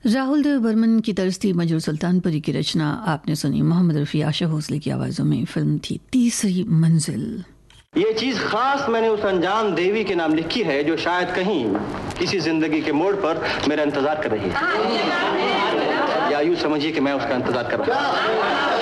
राहुल देव बर्मन की तर्ज थी मजरूर सुल्तानपुरी की रचना आपने सुनी मोहम्मद रफ़ी आशा भोसले की आवाज़ों में। फिल्म थी तीसरी मंजिल। ये चीज खास मैंने उस अनजान देवी के नाम लिखी है जो शायद कहीं किसी जिंदगी के मोड़ पर मेरा इंतजार कर रही है, या यूं समझिए कि मैं उसका इंतजार कर रहा हूं।